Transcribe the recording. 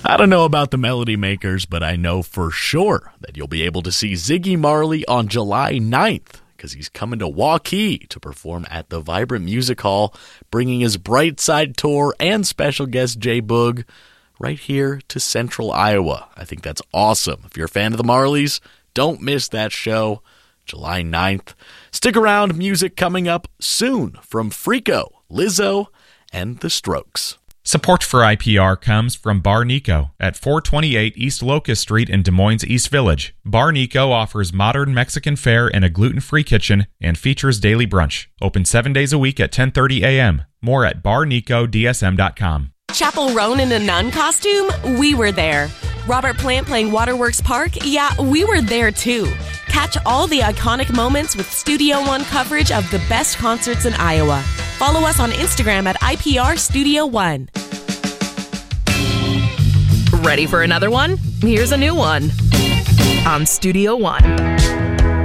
I don't know about the Melody Makers, but I know for sure that you'll be able to see Ziggy Marley on July 9th because he's coming to Waukee to perform at the Vibrant Music Hall, bringing his Bright Side Tour and special guest Jay Boog right here to Central Iowa. I think that's awesome. If you're a fan of the Marleys, don't miss that show, July 9th. Stick around, music coming up soon from Freako, Lizzo, and The Strokes. Support for IPR comes from Bar Nico at 428 East Locust Street in Des Moines East Village. Bar Nico offers modern Mexican fare and a gluten-free kitchen and features daily brunch. Open 7 days a week at 10:30 a.m. More at barnicodsm.com. Chappell Roan in a nun costume? We were there. Robert Plant playing Waterworks Park? Yeah, we were there too. Catch all the iconic moments with Studio One coverage of the best concerts in Iowa. Follow us on Instagram at IPR Studio One. Ready for another one? Here's a new one on Studio One.